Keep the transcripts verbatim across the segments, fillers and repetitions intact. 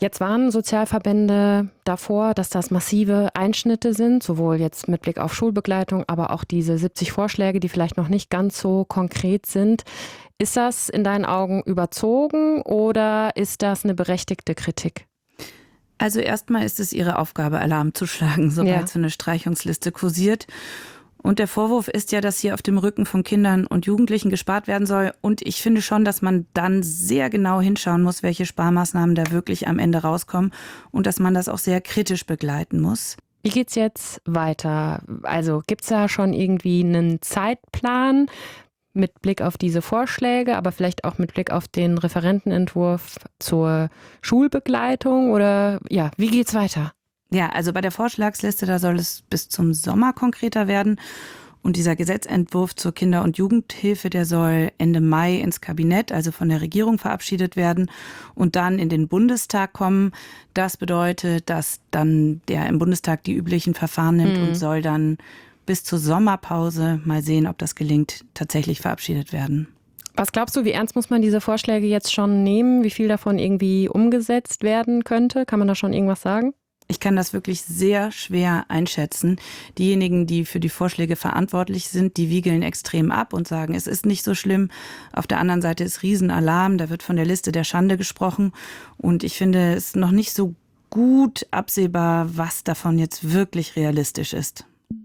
Jetzt warnen Sozialverbände davor, dass das massive Einschnitte sind, sowohl jetzt mit Blick auf Schulbegleitung, aber auch diese siebzig Vorschläge, die vielleicht noch nicht ganz so konkret sind. Ist das in deinen Augen überzogen oder ist das eine berechtigte Kritik? Also erstmal ist es ihre Aufgabe, Alarm zu schlagen, sobald Ja. so eine Streichungsliste kursiert. Und der Vorwurf ist ja, dass hier auf dem Rücken von Kindern und Jugendlichen gespart werden soll. Und ich finde schon, dass man dann sehr genau hinschauen muss, welche Sparmaßnahmen da wirklich am Ende rauskommen und dass man das auch sehr kritisch begleiten muss. Wie geht's jetzt weiter? Also gibt's da schon irgendwie einen Zeitplan mit Blick auf diese Vorschläge, aber vielleicht auch mit Blick auf den Referentenentwurf zur Schulbegleitung? Oder ja, wie geht's weiter? Ja, also bei der Vorschlagsliste, da soll es bis zum Sommer konkreter werden. Und dieser Gesetzentwurf zur Kinder- und Jugendhilfe, der soll Ende Mai ins Kabinett, also von der Regierung verabschiedet werden und dann in den Bundestag kommen. Das bedeutet, dass dann der im Bundestag die üblichen Verfahren nimmt Mhm. und soll dann bis zur Sommerpause, mal sehen, ob das gelingt, tatsächlich verabschiedet werden. Was glaubst du, wie ernst muss man diese Vorschläge jetzt schon nehmen? Wie viel davon irgendwie umgesetzt werden könnte? Kann man da schon irgendwas sagen? Ich kann das wirklich sehr schwer einschätzen. Diejenigen, die für die Vorschläge verantwortlich sind, die wiegeln extrem ab und sagen, es ist nicht so schlimm. Auf der anderen Seite ist Riesenalarm, da wird von der Liste der Schande gesprochen. Und ich finde es noch nicht so gut absehbar, was davon jetzt wirklich realistisch ist.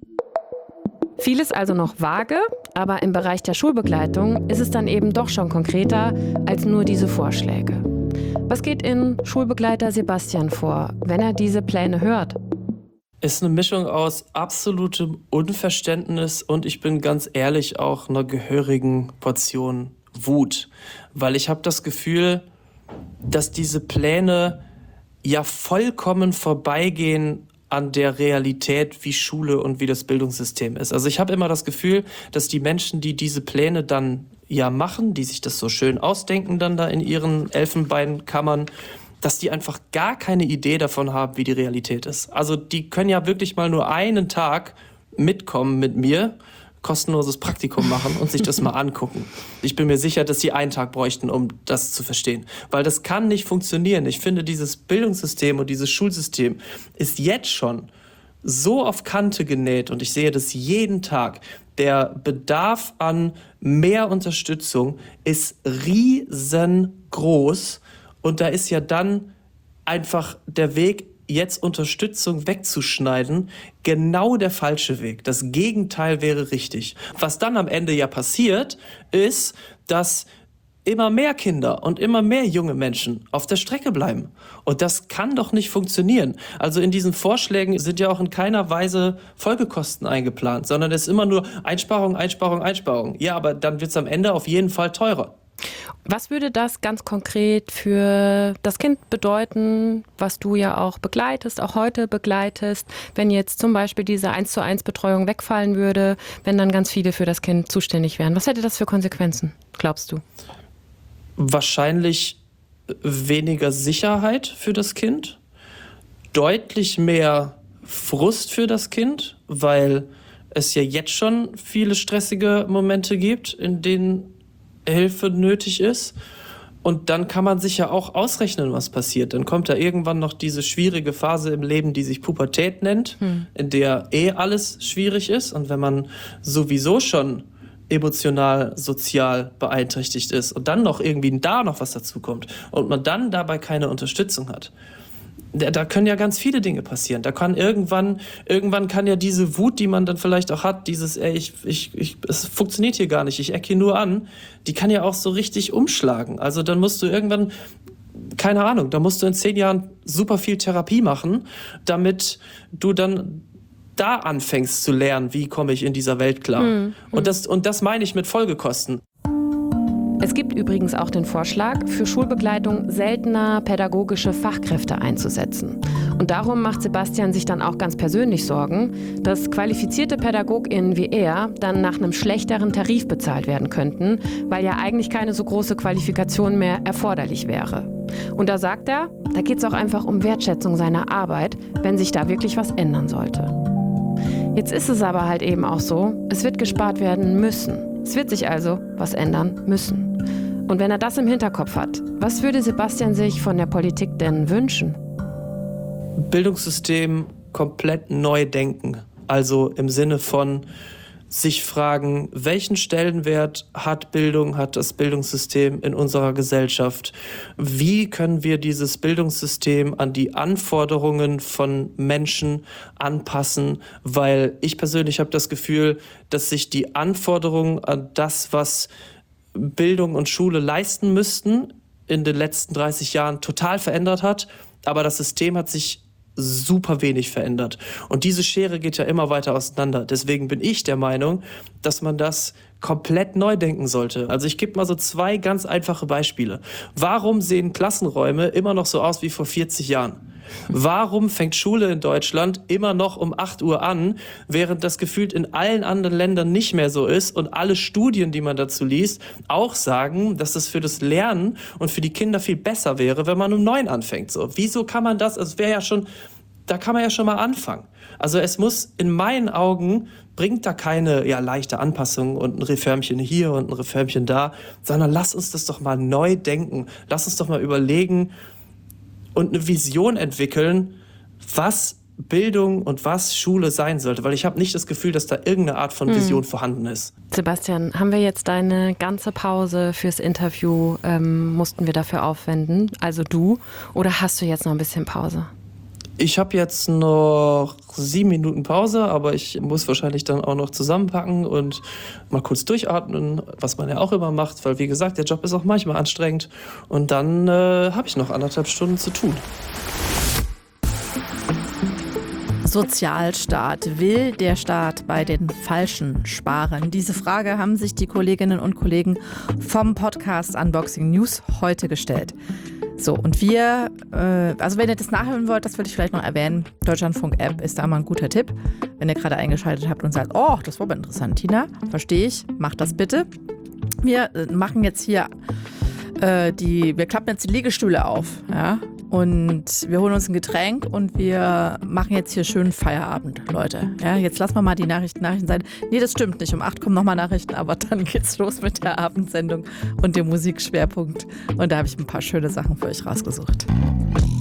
Vieles also noch vage, aber im Bereich der Schulbegleitung ist es dann eben doch schon konkreter als nur diese Vorschläge. Was geht in Schulbegleiter Sebastian vor, wenn er diese Pläne hört? Ist eine Mischung aus absolutem Unverständnis und ich bin ganz ehrlich auch einer gehörigen Portion Wut. Weil ich habe das Gefühl, dass diese Pläne ja vollkommen vorbeigehen an der Realität, wie Schule und wie das Bildungssystem ist. Also ich habe immer das Gefühl, dass die Menschen, die diese Pläne dann ja machen, die sich das so schön ausdenken dann da in ihren Elfenbeinkammern, dass die einfach gar keine Idee davon haben, wie die Realität ist. Also die können ja wirklich mal nur einen Tag mitkommen mit mir, kostenloses Praktikum machen und sich das mal angucken. Ich bin mir sicher, dass sie einen Tag bräuchten, um das zu verstehen. Weil das kann nicht funktionieren. Ich finde, dieses Bildungssystem und dieses Schulsystem ist jetzt schon so auf Kante genäht und ich sehe das jeden Tag. Der Bedarf an mehr Unterstützung ist riesengroß und da ist ja dann einfach der Weg, jetzt Unterstützung wegzuschneiden, genau der falsche Weg. Das Gegenteil wäre richtig. Was dann am Ende ja passiert, ist, dass immer mehr Kinder und immer mehr junge Menschen auf der Strecke bleiben. Und das kann doch nicht funktionieren. Also in diesen Vorschlägen sind ja auch in keiner Weise Folgekosten eingeplant, sondern es ist immer nur Einsparung, Einsparung, Einsparung. Ja, aber dann wird es am Ende auf jeden Fall teurer. Was würde das ganz konkret für das Kind bedeuten, was du ja auch begleitest, auch heute begleitest, wenn jetzt zum Beispiel diese eins zu eins Betreuung wegfallen würde, wenn dann ganz viele für das Kind zuständig wären? Was hätte das für Konsequenzen, glaubst du? Wahrscheinlich weniger Sicherheit für das Kind, deutlich mehr Frust für das Kind, weil es ja jetzt schon viele stressige Momente gibt, in denen Hilfe nötig ist. Und dann kann man sich ja auch ausrechnen, was passiert. Dann kommt da irgendwann noch diese schwierige Phase im Leben, die sich Pubertät nennt, hm. in der eh alles schwierig ist. Und wenn man sowieso schon emotional, sozial beeinträchtigt ist und dann noch irgendwie da noch was dazu kommt und man dann dabei keine Unterstützung hat, da, da können ja ganz viele Dinge passieren. Da kann irgendwann, irgendwann kann ja diese Wut, die man dann vielleicht auch hat, dieses, ey, ich, ich, ich, es funktioniert hier gar nicht, ich ecke hier nur an, die kann ja auch so richtig umschlagen. Also dann musst du irgendwann, keine Ahnung, da musst du in zehn Jahren super viel Therapie machen, damit du dann da anfängst zu lernen, wie komme ich in dieser Welt klar. Mhm. Und das, und das meine ich mit Folgekosten. Es gibt übrigens auch den Vorschlag, für Schulbegleitung seltener pädagogische Fachkräfte einzusetzen. Und darum macht Sebastian sich dann auch ganz persönlich Sorgen, dass qualifizierte PädagogInnen wie er dann nach einem schlechteren Tarif bezahlt werden könnten, weil ja eigentlich keine so große Qualifikation mehr erforderlich wäre. Und da sagt er, da geht es auch einfach um Wertschätzung seiner Arbeit, wenn sich da wirklich was ändern sollte. Jetzt ist es aber halt eben auch so, es wird gespart werden müssen. Es wird sich also was ändern müssen. Und wenn er das im Hinterkopf hat, was würde Sebastian sich von der Politik denn wünschen? Bildungssystem komplett neu denken. Also im Sinne von sich fragen, welchen Stellenwert hat Bildung, hat das Bildungssystem in unserer Gesellschaft? Wie können wir dieses Bildungssystem an die Anforderungen von Menschen anpassen? Weil ich persönlich habe das Gefühl, dass sich die Anforderungen an das, was Bildung und Schule leisten müssten, in den letzten dreißig Jahren total verändert hat. Aber das System hat sich super wenig verändert. Und diese Schere geht ja immer weiter auseinander. Deswegen bin ich der Meinung, dass man das komplett neu denken sollte. Also ich gebe mal so zwei ganz einfache Beispiele. Warum sehen Klassenräume immer noch so aus wie vor vierzig Jahren? Warum fängt Schule in Deutschland immer noch um acht Uhr an, während das gefühlt in allen anderen Ländern nicht mehr so ist und alle Studien, die man dazu liest, auch sagen, dass das für das Lernen und für die Kinder viel besser wäre, wenn man um neun anfängt. So, wieso kann man das? Es wäre ja schon, da kann man ja schon mal anfangen. Also es muss in meinen Augen, bringt da keine ja, leichte Anpassung und ein Reformchen hier und ein Reformchen da, sondern lass uns das doch mal neu denken. Lass uns doch mal überlegen und eine Vision entwickeln, was Bildung und was Schule sein sollte. Weil ich habe nicht das Gefühl, dass da irgendeine Art von Vision mhm. vorhanden ist. Sebastian, haben wir jetzt deine ganze Pause fürs Interview, ähm, mussten wir dafür aufwenden, also du, oder hast du jetzt noch ein bisschen Pause? Ich habe jetzt noch sieben Minuten Pause, aber ich muss wahrscheinlich dann auch noch zusammenpacken und mal kurz durchatmen, was man ja auch immer macht, weil wie gesagt, der Job ist auch manchmal anstrengend. Und dann äh, habe ich noch anderthalb Stunden zu tun. Sozialstaat. Will der Staat bei den Falschen sparen? Diese Frage haben sich die Kolleginnen und Kollegen vom Podcast Unboxing News heute gestellt. So, und wir, äh, also wenn ihr das nachhören wollt, das würde ich vielleicht noch erwähnen, Deutschlandfunk-App ist da mal ein guter Tipp. Wenn ihr gerade eingeschaltet habt und sagt, oh, das war aber interessant, Tina, verstehe ich, macht das bitte. Wir äh, machen jetzt hier äh, die, wir klappen jetzt die Liegestühle auf, ja, und wir holen uns ein Getränk und wir machen jetzt hier schön Feierabend, Leute. Ja, jetzt lassen wir mal die Nachrichten, Nachrichten sein. Nee, das stimmt nicht. Um acht kommen nochmal Nachrichten, aber dann geht's los mit der Abendsendung und dem Musikschwerpunkt. Und da habe ich ein paar schöne Sachen für euch rausgesucht.